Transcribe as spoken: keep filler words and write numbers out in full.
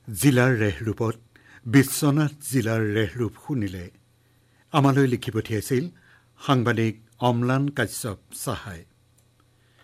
জিলাৰ ৰেহৰূপত বিশ্বনাথ জিলাৰ ৰেহৰূপ শুনিলে। আমালৈ লিখি পঠিয়াইছিল সাংবাদিক অম্লান কাশ্যপ চাহাই।